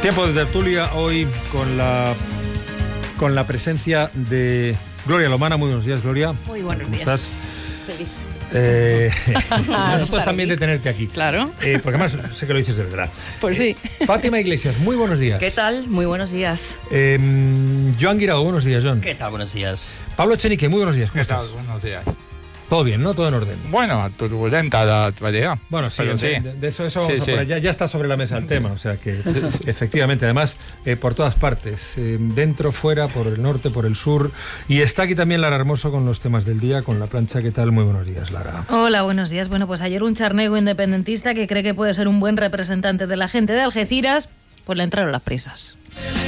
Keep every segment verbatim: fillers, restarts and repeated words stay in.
Tiempo de tertulia hoy con la con la presencia de Gloria Lomana. Muy buenos días, Gloria. Muy buenos ¿Cómo días. estás? Feliz. Eh, nosotros también de tenerte aquí. Claro. Eh, porque además sé que lo dices de verdad. Pues sí. Eh, Fátima Iglesias, muy buenos días. ¿Qué tal? Muy buenos días. Eh, Joan Guirao, buenos días, Joan. ¿Qué tal? Buenos días. Pablo Echenique, muy buenos días. ¿Cómo ¿Qué tal? estás? Buenos días. Todo bien, ¿no? Todo en orden. Bueno, turbulenta la actualidad. Bueno, sí, pero de, sí. de, de eso, eso Sí, vamos a sí. poner. Ya, ya está sobre la mesa el tema, o sea que efectivamente, además, eh, por todas partes, eh, dentro, fuera, por el norte, por el sur, y está aquí también Lara Hermoso con los temas del día, con La Plancha. ¿Qué tal? Muy buenos días, Lara. Hola, buenos días. Bueno, pues ayer un charnego independentista que cree que puede ser un buen representante de la gente de Algeciras, pues le entraron las prisas.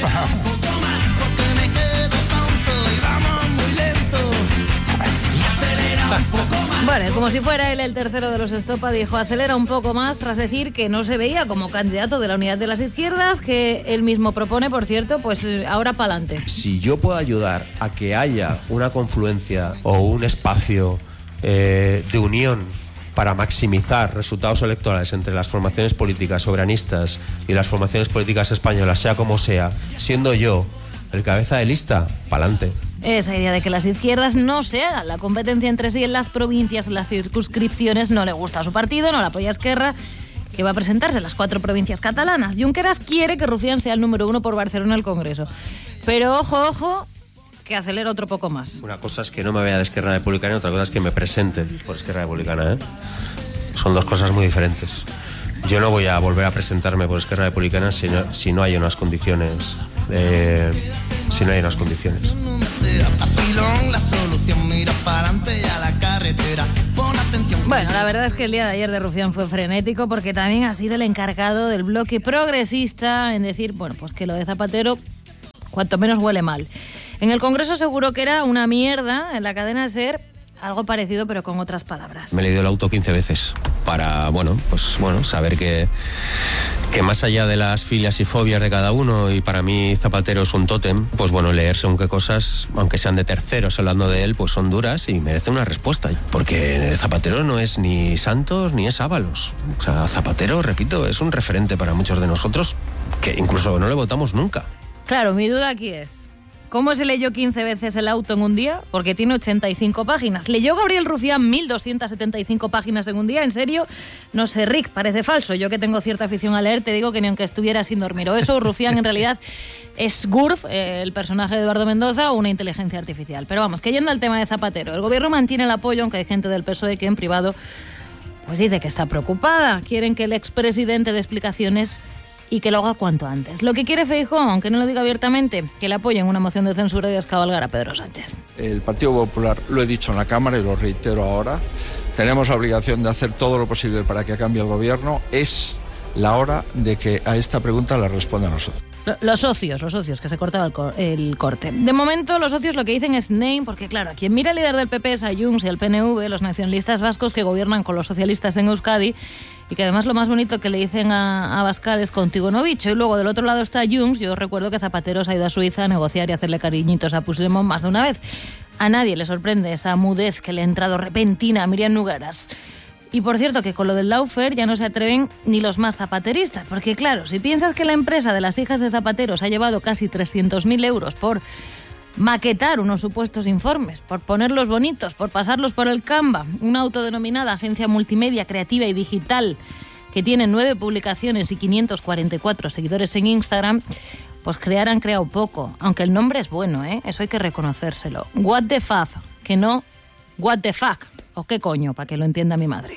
Bueno, como si fuera él el tercero de los Estopa, dijo acelera un poco más tras decir que no se veía como candidato de la Unidad de las Izquierdas, que él mismo propone, por cierto, pues ahora para adelante. Si yo puedo ayudar a que haya una confluencia o un espacio eh, de unión para maximizar resultados electorales entre las formaciones políticas soberanistas y las formaciones políticas españolas, sea como sea, siendo yo el cabeza de lista, pa'lante. Esa idea de que las izquierdas no se hagan la competencia entre sí en las provincias, en las circunscripciones, no le gusta a su partido, no la apoya Esquerra, que va a presentarse en las cuatro provincias catalanas. Junqueras quiere que Rufián sea el número uno por Barcelona al Congreso. Pero ojo, ojo, que acelera otro poco más. Una cosa es que no me vea de Esquerra Republicana y otra cosa es que me presente por Esquerra Republicana, ¿eh? Son dos cosas muy diferentes. Yo no voy a volver a presentarme por Esquerra Republicana si no, si no hay unas condiciones. Eh, si no hay unas condiciones. Bueno, la verdad es que el día de ayer de Rufián fue frenético porque también ha sido el encargado del bloque progresista en decir, bueno, pues que lo de Zapatero cuanto menos huele mal. En el Congreso aseguró que era una mierda, en la cadena SER, algo parecido pero con otras palabras. Me he leído el auto quince veces para, bueno, pues bueno, saber que, que más allá de las filias y fobias de cada uno, y para mí Zapatero es un tótem, pues bueno, leer según qué cosas, aunque sean de terceros hablando de él, pues son duras y merece una respuesta. Porque Zapatero no es ni Santos ni es Ábalos. O sea, Zapatero, repito, es un referente para muchos de nosotros que incluso no le votamos nunca. Claro, mi duda aquí es, ¿cómo se leyó quince veces el auto en un día? Porque tiene ochenta y cinco páginas. ¿Leyó Gabriel Rufián mil doscientas setenta y cinco páginas en un día? ¿En serio? No sé, Rick, parece falso. Yo que tengo cierta afición a leer, te digo que ni aunque estuviera sin dormir. O eso, Rufián en realidad es Gurf, eh, el personaje de Eduardo Mendoza, o una inteligencia artificial. Pero vamos, que yendo al tema de Zapatero, el gobierno mantiene el apoyo, aunque hay gente del P S O E que en privado pues dice que está preocupada. Quieren que el expresidente dé explicaciones y que lo haga cuanto antes. Lo que quiere Feijóo, aunque no lo diga abiertamente, que le apoyen una moción de censura y descabalgar a Pedro Sánchez. El Partido Popular, lo he dicho en la Cámara y lo reitero ahora, tenemos la obligación de hacer todo lo posible para que cambie el gobierno. Es la hora de que a esta pregunta la responda a nosotros. Los socios, los socios, que se cortaba el, cor- el corte. De momento, los socios lo que dicen es name, porque claro, a quien mira el líder del P P es a Junts y al P N V, los nacionalistas vascos que gobiernan con los socialistas en Euskadi, y que además lo más bonito que le dicen a, a Abascal es contigo no bicho, y luego del otro lado está Junts. Yo recuerdo que Zapatero se ha ido a Suiza a negociar y hacerle cariñitos a Puigdemont más de una vez. A nadie le sorprende esa mudez que le ha entrado repentina a Miriam Nogueras. Y por cierto, que con lo del lawfare ya no se atreven ni los más zapateristas, porque claro, si piensas que la empresa de las hijas de Zapatero se ha llevado casi trescientos mil euros por maquetar unos supuestos informes, por ponerlos bonitos, por pasarlos por el Canva, una autodenominada agencia multimedia, creativa y digital que tiene nueve publicaciones y quinientos cuarenta y cuatro seguidores en Instagram, pues crear han creado poco, aunque el nombre es bueno, ¿eh? Eso hay que reconocérselo. What the fuck, que no what the fuck. ¿O qué coño? Para que lo entienda mi madre.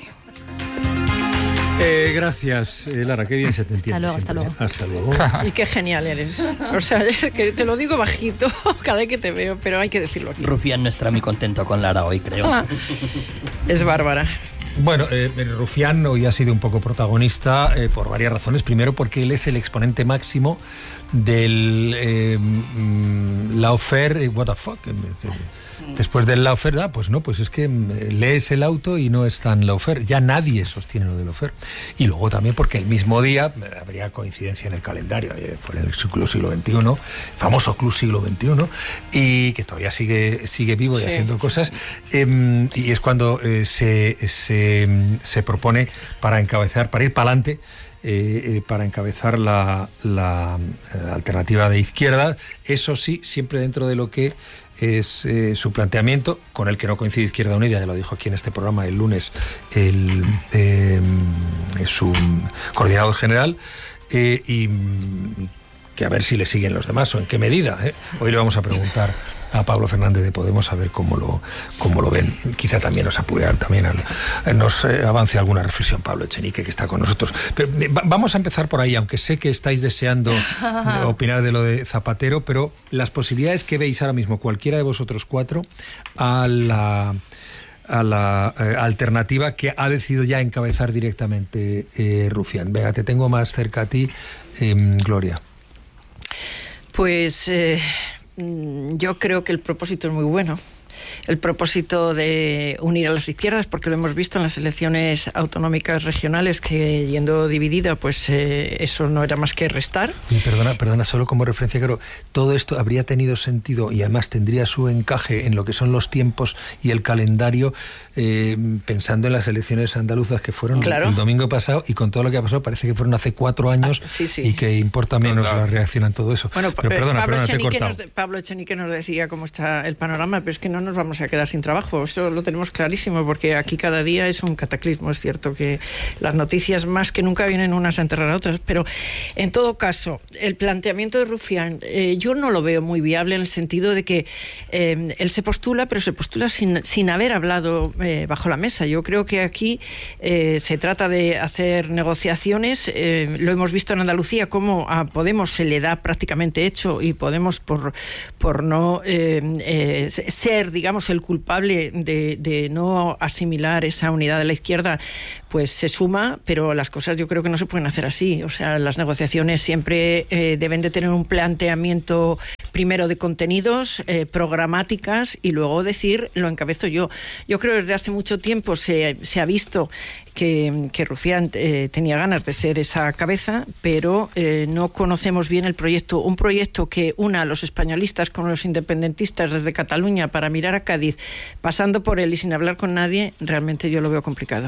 Eh, gracias, eh, Lara, qué bien se te entiende. Hasta luego, siempre. hasta luego. Hasta luego. Y qué genial eres. O sea, es que te lo digo bajito cada vez que te veo, pero hay que decirlo aquí. Rufián no estará muy contento con Lara hoy, creo. Es bárbara. Bueno, eh, Rufián hoy ha sido un poco protagonista eh, por varias razones. Primero, porque él es el exponente máximo del eh, mm, lawfare, eh, what the fuck. Después del lawfare, ah, pues no, pues es que lees el auto y no es tan lawfare. Ya nadie sostiene lo del lawfare. Y luego también porque el mismo día, habría coincidencia en el calendario, fue en el Club Siglo veintiuno, famoso Club Siglo veintiuno, y que todavía sigue, sigue vivo y sí. haciendo cosas, eh, y es cuando eh, se, se, se propone para encabezar, para ir para adelante, eh, eh, para encabezar la, la eh, alternativa de izquierda, eso sí, siempre dentro de lo que es eh, su planteamiento, con el que no coincide Izquierda Unida, ya lo dijo aquí en este programa el lunes el, eh, su coordinador general, eh, y que a ver si le siguen los demás o en qué medida. ¿eh? Hoy le vamos a preguntar a Pablo Fernández de Podemos a ver cómo lo, cómo lo ven. Quizá también nos apoyar, también al, nos eh, avance alguna reflexión Pablo Echenique, que está con nosotros. Pero, eh, va, vamos a empezar por ahí, aunque sé que estáis deseando de opinar de lo de Zapatero, pero las posibilidades que veis ahora mismo, cualquiera de vosotros cuatro, a la... a la eh, alternativa que ha decidido ya encabezar directamente eh, Rufián. Venga, te tengo más cerca a ti, eh, Gloria. Pues eh, yo creo que el propósito es muy bueno. El propósito de unir a las izquierdas, porque lo hemos visto en las elecciones autonómicas regionales, que yendo dividida, pues eh, eso no era más que restar. Y perdona, perdona, solo como referencia, claro, todo esto habría tenido sentido y además tendría su encaje en lo que son los tiempos y el calendario, eh, pensando en las elecciones andaluzas que fueron claro. el domingo pasado, y con todo lo que ha pasado parece que fueron hace cuatro años. Ah, sí, sí. Y que importa menos claro. la reacción a todo eso. Bueno, pero perdona, Pablo, perdona, Echenique te he nos, Pablo Echenique nos decía cómo está el panorama, pero es que no nos vamos a quedar sin trabajo. Eso lo tenemos clarísimo, porque aquí cada día es un cataclismo. Es cierto que las noticias más que nunca vienen unas a enterrar a otras, pero en todo caso, el planteamiento de Rufián, eh, yo no lo veo muy viable, en el sentido de que eh, él se postula, pero se postula sin, sin haber hablado eh, bajo la mesa. Yo creo que aquí eh, se trata de hacer negociaciones. Eh, lo hemos visto en Andalucía, cómo a Podemos se le da prácticamente hecho, y Podemos, por, por no eh, eh, ser, digamos, el culpable de, de no asimilar esa unidad de la izquierda, pues se suma, pero las cosas yo creo que no se pueden hacer así. O sea, las negociaciones siempre eh, deben de tener un planteamiento primero de contenidos, eh, programáticas, y luego decir, lo encabezo yo. Yo creo que desde hace mucho tiempo se, se ha visto que, que Rufián eh, tenía ganas de ser esa cabeza, pero eh, no conocemos bien el proyecto. Un proyecto que una a los españolistas con los independentistas desde Cataluña para mirar a Cádiz, pasando por él y sin hablar con nadie, realmente yo lo veo complicado.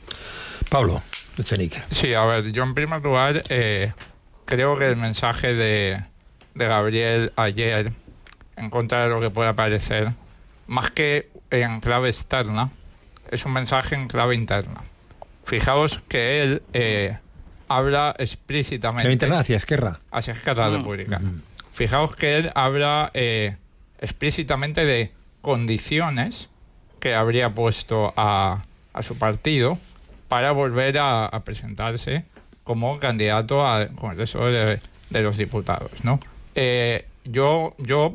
Pablo Echenique. Sí, a ver, yo en primer lugar eh, creo que el mensaje de, de Gabriel ayer, en contra de lo que pueda parecer, más que en clave externa, es un mensaje en clave interna. Fijaos que él eh, habla explícitamente... ¿Clave interna hacia Esquerra? Hacia Esquerra Republicana. Uh-huh. Fijaos que él habla eh, explícitamente de condiciones que habría puesto a, a su partido para volver a, a presentarse como candidato al Congreso de, de los Diputados, ¿no? Eh, yo, yo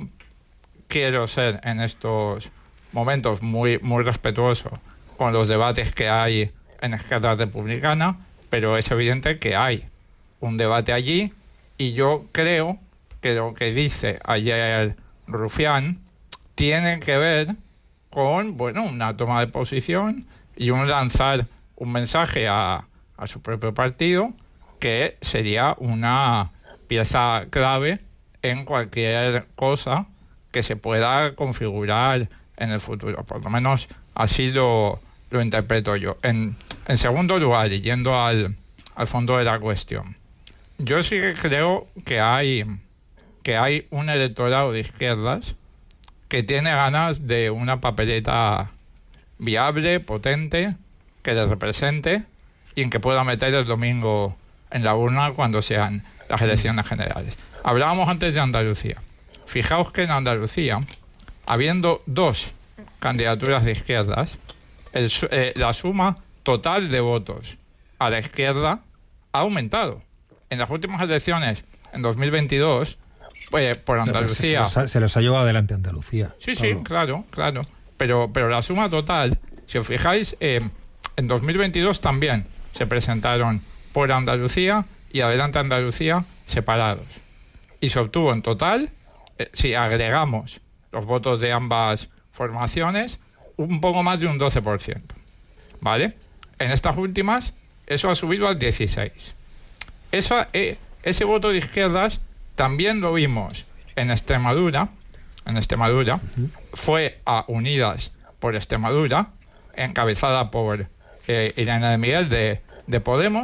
quiero ser en estos momentos muy, muy respetuoso con los debates que hay en Esquerra Republicana, pero es evidente que hay un debate allí, y yo creo que lo que dice ayer Rufián tiene que ver con, bueno, una toma de posición y un lanzar un mensaje a, a su propio partido, que sería una pieza clave en cualquier cosa que se pueda configurar en el futuro. Por lo menos así lo, lo interpreto yo. En, en segundo lugar, y yendo al, al fondo de la cuestión, yo sí que creo que hay, que hay un electorado de izquierdas que tiene ganas de una papeleta viable, potente, que le represente y en que pueda meter el domingo en la urna cuando sean las elecciones generales. Hablábamos antes de Andalucía. Fijaos que en Andalucía, habiendo dos candidaturas de izquierdas, el, eh, la suma total de votos a la izquierda ha aumentado. En las últimas elecciones, en dos mil veintidós, pues, por Andalucía... Se los, ha, se los ha llevado adelante Andalucía. Sí, sí, Pablo. claro, claro. Pero, pero la suma total, si os fijáis, eh, en dos mil veintidós también se presentaron por Andalucía y Adelante Andalucía separados. Y se obtuvo en total, eh, si agregamos los votos de ambas formaciones, un poco más de un doce por ciento. ¿Vale? En estas últimas, eso ha subido al dieciséis por ciento. Eso, eh, ese voto de izquierdas también lo vimos en Extremadura. En Extremadura uh-huh. fue a Unidas por Extremadura, encabezada por eh, Irene de Miguel de, de Podemos,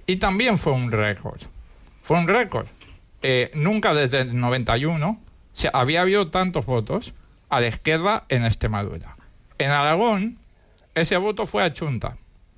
Y también fue un récord. Fue un récord. Eh, nunca desde el noventa y uno se había habido tantos votos a la izquierda en Extremadura. En Aragón, ese voto fue a Chunta,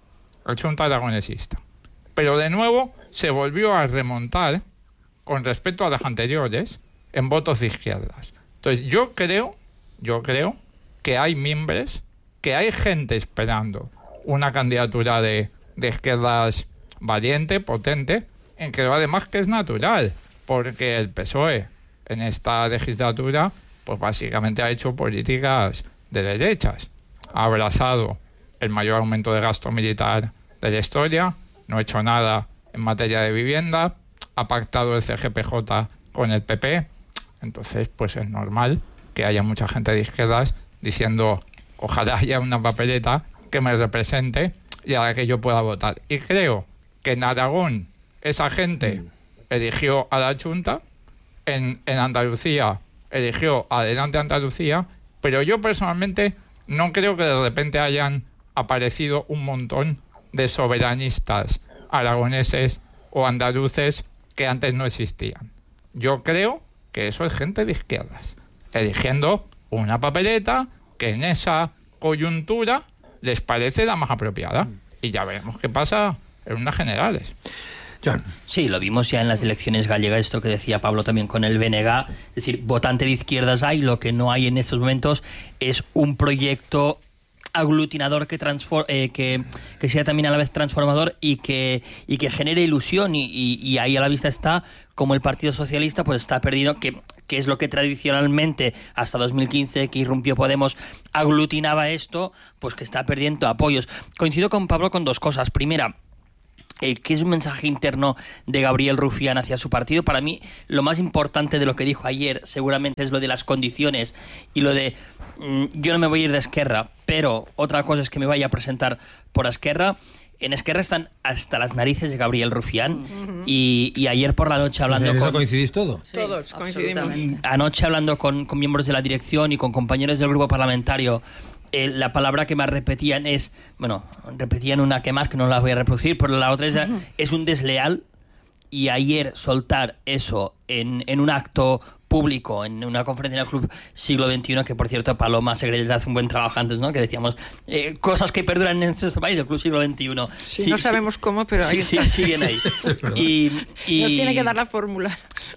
a Chunta aragonesista. Pero de nuevo se volvió a remontar con respecto a las anteriores en votos de izquierdas. Entonces yo creo, yo creo que hay mimbres, que hay gente esperando una candidatura de, de izquierdas valiente, potente, en que además que es natural, porque el P S O E en esta legislatura pues básicamente ha hecho políticas de derechas. Ha abrazado el mayor aumento de gasto militar de la historia, no ha hecho nada en materia de vivienda, ha pactado el C G P J con el P P, entonces pues es normal que haya mucha gente de izquierdas diciendo ojalá haya una papeleta que me represente y a la que yo pueda votar. Y creo que en Aragón esa gente eligió a la Chunta, en, en Andalucía eligió Adelante Andalucía, pero yo personalmente no creo que de repente hayan aparecido un montón de soberanistas aragoneses o andaluces que antes no existían. Yo creo que eso es gente de izquierdas, eligiendo una papeleta que en esa coyuntura les parece la más apropiada. Y ya veremos qué pasa en unas generales. John. Sí, lo vimos ya en las elecciones gallegas, esto que decía Pablo también con el B N G. Es decir, votante de izquierdas hay, lo que no hay en estos momentos es un proyecto aglutinador que, transfor- eh, que que sea también a la vez transformador y que y que genere ilusión y, y, y ahí a la vista está como el Partido Socialista pues está perdido, que, que es lo que tradicionalmente hasta dos mil quince que irrumpió Podemos aglutinaba esto, pues que está perdiendo apoyos. Coincido con Pablo con dos cosas. Primera, Eh, que es un mensaje interno de Gabriel Rufián hacia su partido. Para mí, lo más importante de lo que dijo ayer seguramente es lo de las condiciones y lo de mmm, yo no me voy a ir de Esquerra, pero otra cosa es que me vaya a presentar por Esquerra. En Esquerra están hasta las narices de Gabriel Rufián uh-huh. y, y ayer por la noche hablando ¿En eso con... coincidís todos? Sí, todos coincidimos. Anoche hablando con, con miembros de la dirección y con compañeros del grupo parlamentario, Eh, la palabra que más repetían es, bueno, repetían una que más, que no la voy a reproducir, pero la otra es, uh-huh. es un desleal, y ayer soltar eso en, en un acto público, en una conferencia en el Club Siglo veintiuno, que por cierto Paloma Segredes hace un buen trabajo antes, ¿no? Que decíamos, eh, cosas que perduran en este país, el Club Siglo veintiuno. Sí, sí, no sí, sabemos cómo, pero ahí sí, está. sí, siguen ahí. y, y, Nos tiene que dar la fórmula.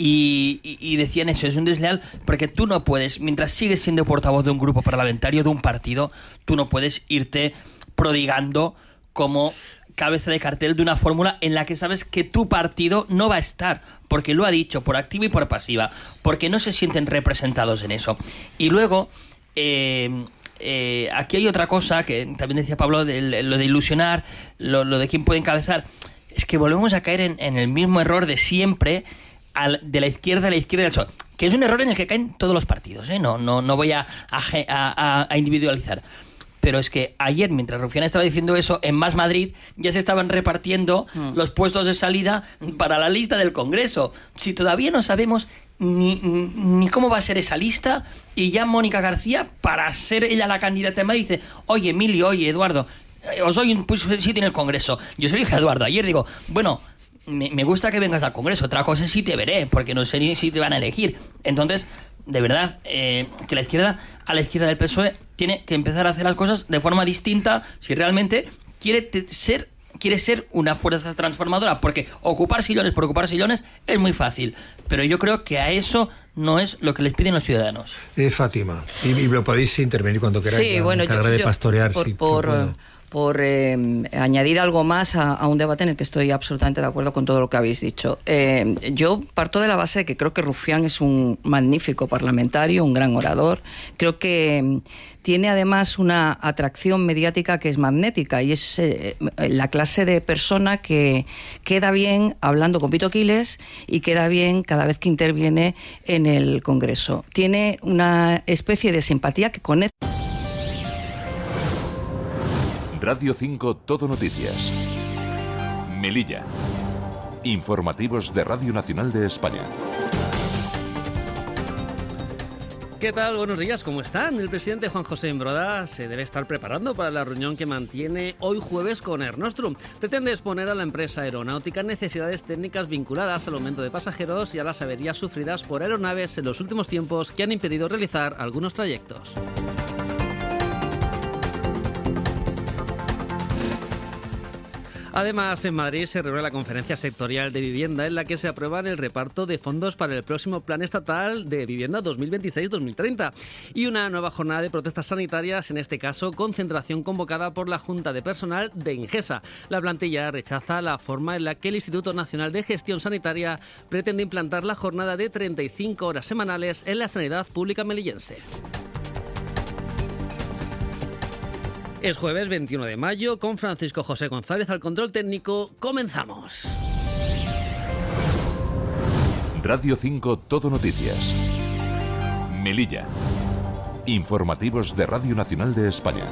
Y, y, y decían eso, es un desleal porque tú no puedes, mientras sigues siendo portavoz de un grupo parlamentario, de un partido, tú no puedes irte prodigando como cabeza de cartel de una fórmula en la que sabes que tu partido no va a estar, porque lo ha dicho por activa y por pasiva, porque no se sienten representados en eso. Y luego, eh, eh, aquí hay otra cosa que también decía Pablo, de, lo de ilusionar, lo, lo de quién puede encabezar. Es que volvemos a caer en, en el mismo error de siempre, al, de la izquierda a la izquierda del P S O E, que es un error en el que caen todos los partidos, ¿eh? No, no, no voy a, a, a, a individualizar. Pero es que ayer, mientras Rufián estaba diciendo eso, en Más Madrid ya se estaban repartiendo mm. los puestos de salida para la lista del Congreso. Si todavía no sabemos ni, ni cómo va a ser esa lista, y ya Mónica García, para ser ella la candidata en Madrid, dice, oye, Emilio, oye, Eduardo, os doy un sitio en el Congreso. Yo soy hija de Eduardo. Ayer digo, bueno, me, me gusta que vengas al Congreso. Otra cosa es si te veré, porque no sé ni si te van a elegir. Entonces, de verdad, eh, que la izquierda, a la izquierda del P S O E, tiene que empezar a hacer las cosas de forma distinta si realmente quiere te- ser quiere ser una fuerza transformadora, porque ocupar sillones por ocupar sillones es muy fácil, pero yo creo que a eso no es lo que les piden los ciudadanos. Eh, Fátima, y, y lo podéis intervenir cuando queráis. Sí, bueno, yo, de yo, pastorear, por, sí, por, bueno. por eh, añadir algo más a, a un debate en el que estoy absolutamente de acuerdo con todo lo que habéis dicho. Eh, yo parto de la base de que creo que Rufián es un magnífico parlamentario, un gran orador. Creo que tiene además una atracción mediática que es magnética, y es eh, la clase de persona que queda bien hablando con Pito Quiles y queda bien cada vez que interviene en el Congreso. Tiene una especie de simpatía que conecta. Radio cinco Todo Noticias. Melilla. Informativos de Radio Nacional de España. ¿Qué tal? Buenos días, ¿cómo están? El presidente Juan José Imbroda se debe estar preparando para la reunión que mantiene hoy jueves con Air Nostrum. Pretende exponer a la empresa aeronáutica necesidades técnicas vinculadas al aumento de pasajeros y a las averías sufridas por aeronaves en los últimos tiempos que han impedido realizar algunos trayectos. Además, en Madrid se reúne la Conferencia Sectorial de Vivienda en la que se aprueban el reparto de fondos para el próximo Plan Estatal de Vivienda dos mil veintiséis dos mil treinta y una nueva jornada de protestas sanitarias, en este caso concentración convocada por la Junta de Personal de Ingesa. La plantilla rechaza la forma en la que el Instituto Nacional de Gestión Sanitaria pretende implantar la jornada de treinta y cinco horas semanales en la sanidad pública melillense. Es jueves veintiuno de mayo, con Francisco José González al control técnico. ¡Comenzamos! Radio cinco Todo Noticias. Melilla. Informativos de Radio Nacional de España.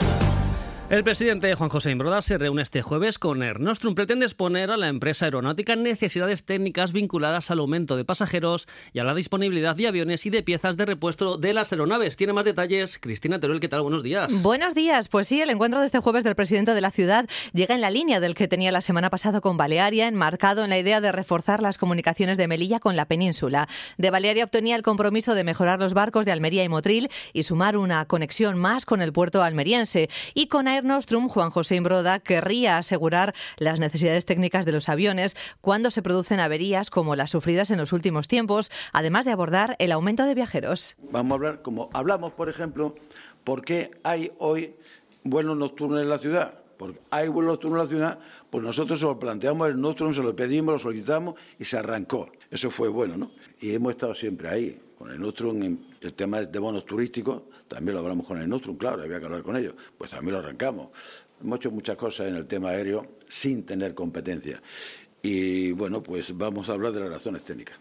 El presidente Juan José Imbroda se reúne este jueves con Air Nostrum. Pretende exponer a la empresa aeronáutica necesidades técnicas vinculadas al aumento de pasajeros y a la disponibilidad de aviones y de piezas de repuesto de las aeronaves. Tiene más detalles Cristina Teruel. ¿Qué tal? Buenos días. Buenos días. Pues sí, el encuentro de este jueves del presidente de la ciudad llega en la línea del que tenía la semana pasada con Balearia, enmarcado en la idea de reforzar las comunicaciones de Melilla con la península. De Balearia obtenía el compromiso de mejorar los barcos de Almería y Motril y sumar una conexión más con el puerto almeriense. Y con Air Nostrum, Juan José Imbroda querría asegurar las necesidades técnicas de los aviones cuando se producen averías como las sufridas en los últimos tiempos, además de abordar el aumento de viajeros. Vamos a hablar, como hablamos, por ejemplo, por qué hay hoy vuelos nocturnos en la ciudad. Porque hay vuelos nocturnos en la ciudad, pues nosotros se lo planteamos, el Nostrum se lo pedimos, lo solicitamos y se arrancó. Eso fue bueno, ¿no? Y hemos estado siempre ahí, con el Nostrum, en el tema de bonos turísticos, también lo hablamos con el Nostrum, claro, había que hablar con ellos, pues también lo arrancamos. Hemos hecho muchas cosas en el tema aéreo sin tener competencia. Y bueno, pues vamos a hablar de las razones técnicas.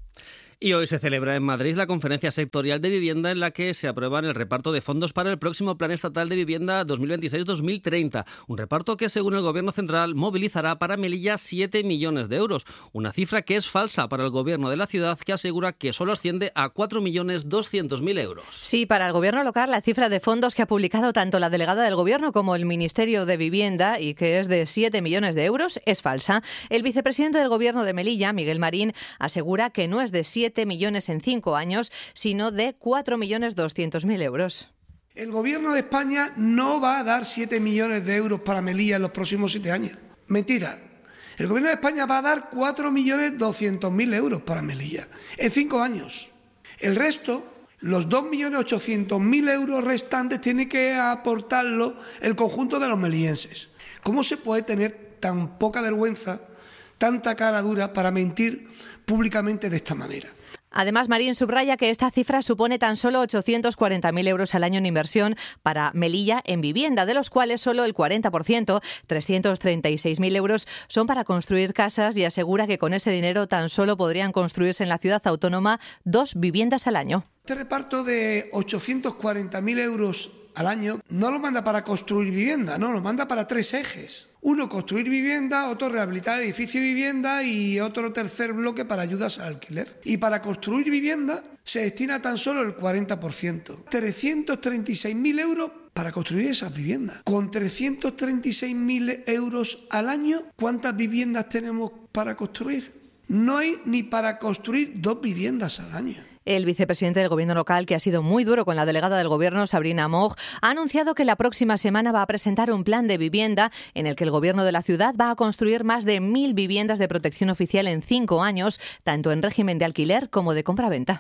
Y hoy se celebra en Madrid la Conferencia Sectorial de Vivienda en la que se aprueban el reparto de fondos para el próximo Plan Estatal de Vivienda dos mil veintiséis dos mil treinta. Un reparto que, según el Gobierno Central, movilizará para Melilla siete millones de euros. Una cifra que es falsa para el Gobierno de la ciudad, que asegura que solo asciende a cuatro millones doscientos mil euros. Sí, para el Gobierno local la cifra de fondos que ha publicado tanto la delegada del Gobierno como el Ministerio de Vivienda, y que es de siete millones de euros, es falsa. El vicepresidente del Gobierno de Melilla, Miguel Marín, asegura que no es de siete millones en cinco años, sino de cuatro millones doscientos mil euros. El Gobierno de España no va a dar siete millones de euros para Melilla en los próximos siete años. Mentira. El Gobierno de España va a dar cuatro millones doscientos mil euros para Melilla en cinco años. El resto, los dos millones ochocientos mil euros restantes, tiene que aportarlo el conjunto de los melillenses. ¿Cómo se puede tener tan poca vergüenza, tanta cara dura para mentir públicamente de esta manera? Además, Marín subraya que esta cifra supone tan solo ochocientos cuarenta mil euros al año en inversión para Melilla en vivienda, de los cuales solo el cuarenta por ciento, trescientos treinta y seis mil euros, son para construir casas, y asegura que con ese dinero tan solo podrían construirse en la ciudad autónoma dos viviendas al año. Este reparto de ochocientos cuarenta mil euros al año no lo manda para construir vivienda, no, lo manda para tres ejes. Uno, construir vivienda, otro, rehabilitar edificio y vivienda, y otro tercer bloque para ayudas al alquiler. Y para construir vivienda se destina tan solo el cuarenta por ciento. trescientos treinta y seis mil euros para construir esas viviendas. Con trescientos treinta y seis mil euros al año, ¿cuántas viviendas tenemos para construir? No hay ni para construir dos viviendas al año. El vicepresidente del Gobierno local, que ha sido muy duro con la delegada del Gobierno, Sabrina Moog, ha anunciado que la próxima semana va a presentar un plan de vivienda en el que el Gobierno de la ciudad va a construir más de mil viviendas de protección oficial en cinco años, tanto en régimen de alquiler como de compraventa.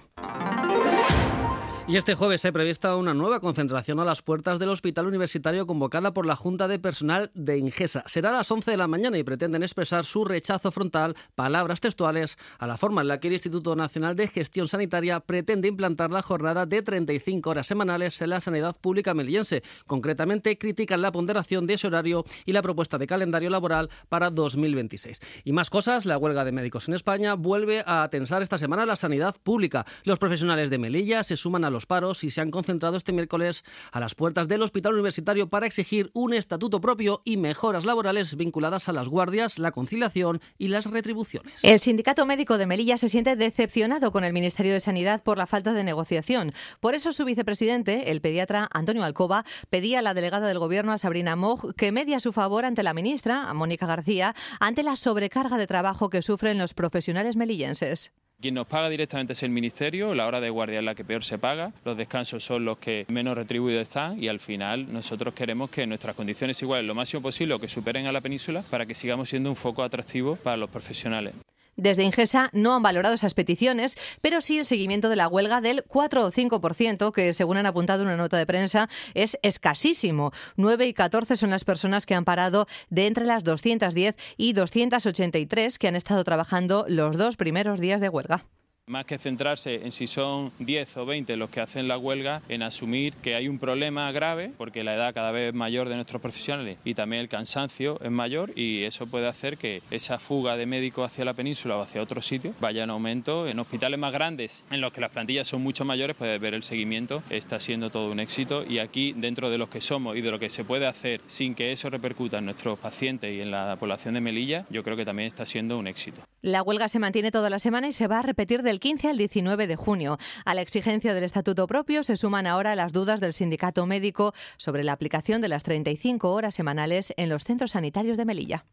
Y este jueves se prevista una nueva concentración a las puertas del Hospital Universitario convocada por la Junta de Personal de Ingesa. Será a las once de la mañana y pretenden expresar su rechazo frontal, palabras textuales, a la forma en la que el Instituto Nacional de Gestión Sanitaria pretende implantar la jornada de treinta y cinco horas semanales en la sanidad pública melillense. Concretamente, critican la ponderación de ese horario y la propuesta de calendario laboral para dos mil veintiséis. Y más cosas, la huelga de médicos en España vuelve a tensar esta semana la sanidad pública. Los profesionales de Melilla se suman a los paros y se han concentrado este miércoles a las puertas del Hospital Universitario para exigir un estatuto propio y mejoras laborales vinculadas a las guardias, la conciliación y las retribuciones. El Sindicato Médico de Melilla se siente decepcionado con el Ministerio de Sanidad por la falta de negociación. Por eso su vicepresidente, el pediatra Antonio Alcoba, pedía a la delegada del Gobierno, a Sabrina Moch, que medie a su favor ante la ministra, a Mónica García, ante la sobrecarga de trabajo que sufren los profesionales melillenses. Quien nos paga directamente es el Ministerio, la hora de guardia es la que peor se paga, los descansos son los que menos retribuidos están y al final nosotros queremos que nuestras condiciones iguales lo máximo posible o que superen a la península para que sigamos siendo un foco atractivo para los profesionales. Desde Ingesa no han valorado esas peticiones, pero sí el seguimiento de la huelga del cuatro o cinco por ciento, que según han apuntado en una nota de prensa es escasísimo. nueve y catorce son las personas que han parado de entre las doscientas diez y doscientas ochenta y tres que han estado trabajando los dos primeros días de huelga. Más que centrarse en si son diez o veinte los que hacen la huelga, en asumir que hay un problema grave, porque la edad cada vez es mayor de nuestros profesionales y también el cansancio es mayor y eso puede hacer que esa fuga de médicos hacia la península o hacia otros sitios vaya en aumento. En hospitales más grandes, en los que las plantillas son mucho mayores, puedes ver el seguimiento, está siendo todo un éxito y aquí, dentro de los que somos y de lo que se puede hacer sin que eso repercuta en nuestros pacientes y en la población de Melilla, yo creo que también está siendo un éxito. La huelga se mantiene toda la semana y se va a repetir del quince al diecinueve de junio. A la exigencia del estatuto propio se suman ahora las dudas del sindicato médico sobre la aplicación de las treinta y cinco horas semanales en los centros sanitarios de Melilla.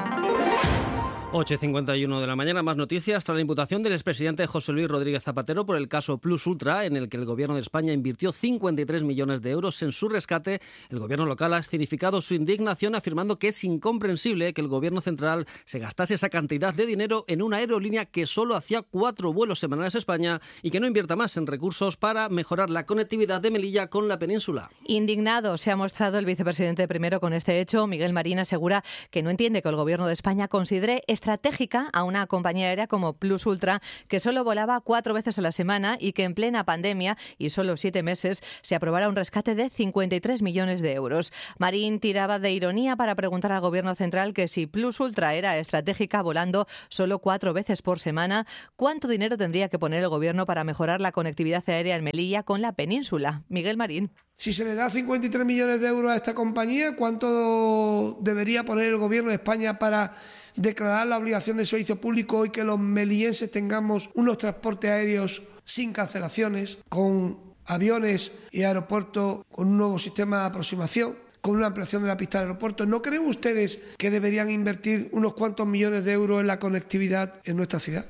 ocho y cincuenta y uno de la mañana, más noticias. Tras la imputación del expresidente José Luis Rodríguez Zapatero por el caso Plus Ultra, en el que el Gobierno de España invirtió cincuenta y tres millones de euros en su rescate, el Gobierno local ha escenificado su indignación afirmando que es incomprensible que el Gobierno central se gastase esa cantidad de dinero en una aerolínea que solo hacía cuatro vuelos semanales a España y que no invierta más en recursos para mejorar la conectividad de Melilla con la península. Indignado se ha mostrado el vicepresidente primero con este hecho. Miguel Marín asegura que no entiende que el Gobierno de España considere estratégica a una compañía aérea como Plus Ultra, que solo volaba cuatro veces a la semana y que en plena pandemia y solo siete meses se aprobara un rescate de cincuenta y tres millones de euros. Marín tiraba de ironía para preguntar al Gobierno central que si Plus Ultra era estratégica volando solo cuatro veces por semana, ¿cuánto dinero tendría que poner el Gobierno para mejorar la conectividad aérea en Melilla con la península? Miguel Marín. Si se le da cincuenta y tres millones de euros a esta compañía, ¿cuánto debería poner el Gobierno de España para declarar la obligación de servicio público y que los melillenses tengamos unos transportes aéreos sin cancelaciones, con aviones y aeropuertos, con un nuevo sistema de aproximación, con una ampliación de la pista del aeropuerto? ¿No creen ustedes que deberían invertir unos cuantos millones de euros en la conectividad en nuestra ciudad?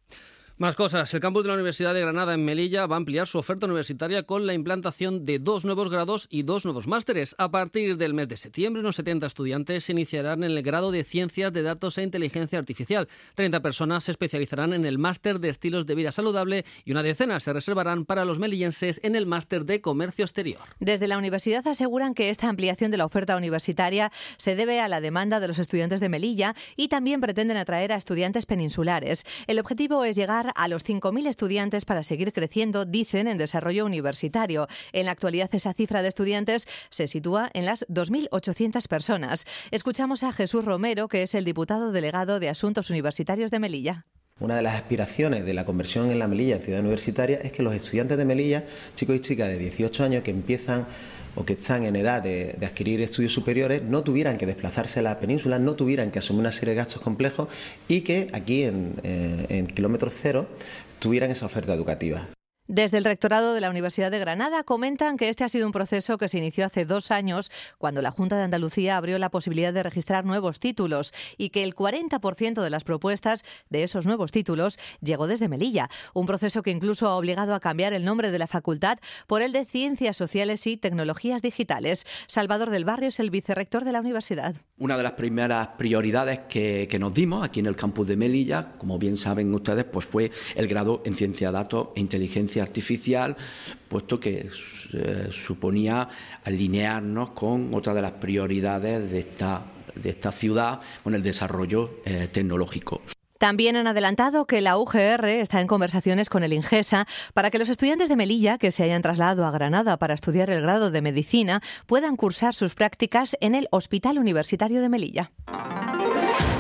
Más cosas. El campus de la Universidad de Granada en Melilla va a ampliar su oferta universitaria con la implantación de dos nuevos grados y dos nuevos másteres. A partir del mes de septiembre, unos setenta estudiantes se iniciarán en el grado de Ciencias de Datos e Inteligencia Artificial. treinta personas se especializarán en el máster de Estilos de Vida Saludable y una decena se reservarán para los melillenses en el máster de Comercio Exterior. Desde la universidad aseguran que esta ampliación de la oferta universitaria se debe a la demanda de los estudiantes de Melilla y también pretenden atraer a estudiantes peninsulares. El objetivo es llegar a los cinco mil estudiantes para seguir creciendo, dicen, en desarrollo universitario. En la actualidad esa cifra de estudiantes se sitúa en las dos mil ochocientas personas. Escuchamos a Jesús Romero, que es el diputado delegado de Asuntos Universitarios de Melilla. Una de las aspiraciones de la conversión en la Melilla en ciudad universitaria es que los estudiantes de Melilla, chicos y chicas de dieciocho años que empiezan o que están en edad de, de adquirir estudios superiores, no tuvieran que desplazarse a la península, no tuvieran que asumir una serie de gastos complejos y que aquí en, eh, en kilómetro cero tuvieran esa oferta educativa. Desde el Rectorado de la Universidad de Granada comentan que este ha sido un proceso que se inició hace dos años cuando la Junta de Andalucía abrió la posibilidad de registrar nuevos títulos y que el cuarenta por ciento de las propuestas de esos nuevos títulos llegó desde Melilla. Un proceso que incluso ha obligado a cambiar el nombre de la facultad por el de Ciencias Sociales y Tecnologías Digitales. Salvador del Barrio es el vicerrector de la universidad. Una de las primeras prioridades que, que nos dimos aquí en el campus de Melilla, como bien saben ustedes, pues fue el grado en Ciencia, Datos e Inteligencia Artificial, puesto que eh, suponía alinearnos con otra de las prioridades de esta, de esta ciudad, con el desarrollo eh, tecnológico. También han adelantado que la U G R está en conversaciones con el Ingesa para que los estudiantes de Melilla que se hayan trasladado a Granada para estudiar el grado de Medicina puedan cursar sus prácticas en el Hospital Universitario de Melilla.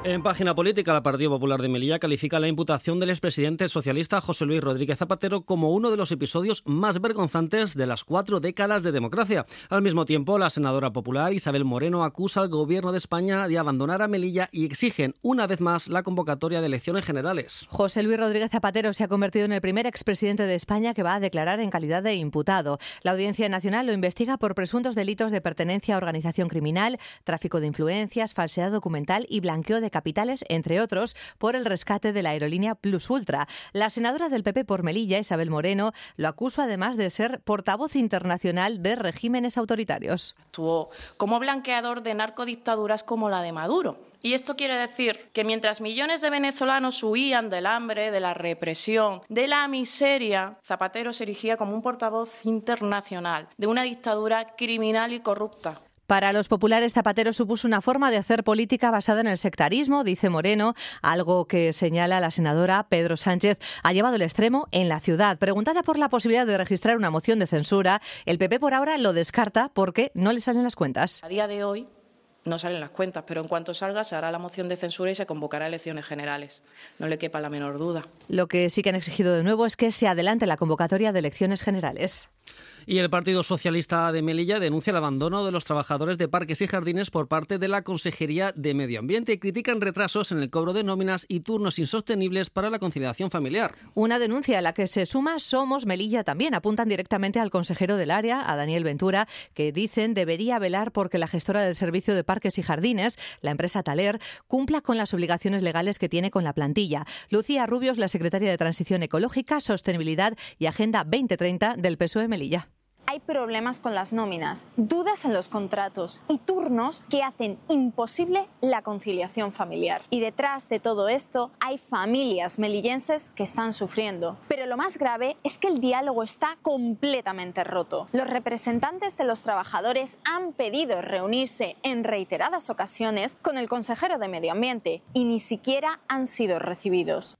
En página política, el Partido Popular de Melilla califica la imputación del expresidente socialista José Luis Rodríguez Zapatero como uno de los episodios más vergonzantes de las cuatro décadas de democracia. Al mismo tiempo, la senadora popular Isabel Moreno acusa al gobierno de España de abandonar a Melilla y exigen una vez más la convocatoria de elecciones generales. José Luis Rodríguez Zapatero se ha convertido en el primer expresidente de España que va a declarar en calidad de imputado. La Audiencia Nacional lo investiga por presuntos delitos de pertenencia a organización criminal, tráfico de influencias, falsedad documental y blanqueo de capitales, entre otros, por el rescate de la aerolínea Plus Ultra. La senadora del P P por Melilla, Isabel Moreno, lo acusa además de ser portavoz internacional de regímenes autoritarios. Actuó como blanqueador de narcodictaduras como la de Maduro. Y esto quiere decir que mientras millones de venezolanos huían del hambre, de la represión, de la miseria, Zapatero se erigía como un portavoz internacional de una dictadura criminal y corrupta. Para los populares, Zapatero supuso una forma de hacer política basada en el sectarismo, dice Moreno, algo que señala la senadora Pedro Sánchez ha llevado el extremo en la ciudad. Preguntada por la posibilidad de registrar una moción de censura, el P P por ahora lo descarta porque no le salen las cuentas. A día de hoy no salen las cuentas, pero en cuanto salga se hará la moción de censura y se convocará elecciones generales. No le quepa la menor duda. Lo que sí que han exigido de nuevo es que se adelante la convocatoria de elecciones generales. Y el Partido Socialista de Melilla denuncia el abandono de los trabajadores de parques y jardines por parte de la Consejería de Medio Ambiente y critican retrasos en el cobro de nóminas y turnos insostenibles para la conciliación familiar. Una denuncia a la que se suma Somos Melilla también. Apuntan directamente al consejero del área, a Daniel Ventura, que dicen debería velar porque la gestora del servicio de parques y jardines, la empresa Taler, cumpla con las obligaciones legales que tiene con la plantilla. Lucía Rubios, la secretaria de Transición Ecológica, Sostenibilidad y Agenda veinte treinta del P S O E Melilla. Hay problemas con las nóminas, dudas en los contratos y turnos que hacen imposible la conciliación familiar. Y detrás de todo esto hay familias melillenses que están sufriendo. Pero lo más grave es que el diálogo está completamente roto. Los representantes de los trabajadores han pedido reunirse en reiteradas ocasiones con el consejero de Medio Ambiente y ni siquiera han sido recibidos.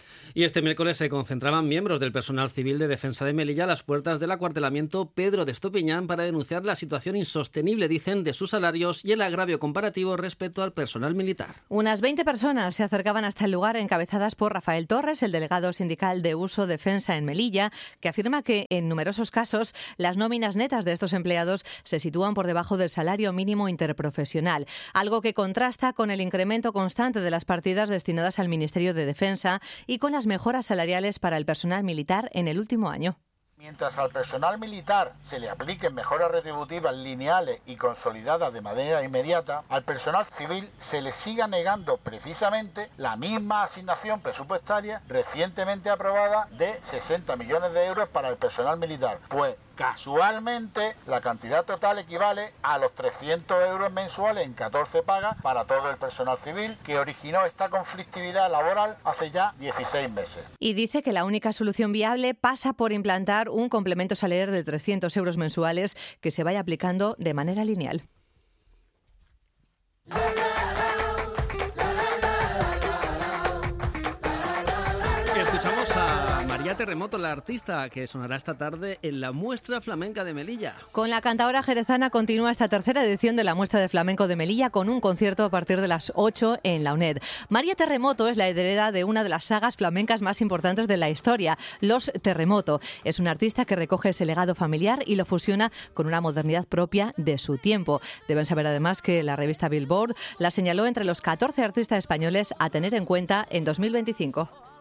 Y este miércoles se concentraban miembros del personal civil de defensa de Melilla a las puertas del acuartelamiento Pedro de Estopiñán para denunciar la situación insostenible, dicen, de sus salarios y el agravio comparativo respecto al personal militar. Unas veinte personas se acercaban hasta el lugar encabezadas por Rafael Torres, el delegado sindical de Uso Defensa en Melilla, que afirma que en numerosos casos las nóminas netas de estos empleados se sitúan por debajo del salario mínimo interprofesional, algo que contrasta con el incremento constante de las partidas destinadas al Ministerio de Defensa y con las mejoras salariales para el personal militar en el último año. Mientras al personal militar se le apliquen mejoras retributivas lineales y consolidadas de manera inmediata, al personal civil se le siga negando precisamente la misma asignación presupuestaria recientemente aprobada de sesenta millones de euros para el personal militar. Pues casualmente la cantidad total equivale a los trescientos euros mensuales en catorce pagas para todo el personal civil que originó esta conflictividad laboral hace ya dieciséis meses. Y dice que la única solución viable pasa por implantar un complemento salarial de trescientos euros mensuales que se vaya aplicando de manera lineal. Escuchamos a María Terremoto, la artista que sonará esta tarde en la Muestra Flamenca de Melilla. Con la cantadora jerezana continúa esta tercera edición de la Muestra de Flamenco de Melilla con un concierto a partir de las ocho en la UNED. María Terremoto es la heredera de una de las sagas flamencas más importantes de la historia, Los Terremoto. Es una artista que recoge ese legado familiar y lo fusiona con una modernidad propia de su tiempo. Deben saber además que la revista Billboard la señaló entre los catorce artistas españoles a tener en cuenta en dos mil veinticinco.